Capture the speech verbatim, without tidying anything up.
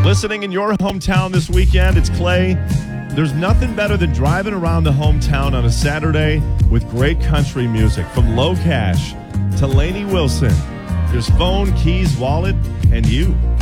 Listening in your hometown this weekend, it's Clay. There's nothing better than driving around the hometown on a Saturday with great country music. From Low Cash to Lainey Wilson. There's phone, keys, wallet, and you.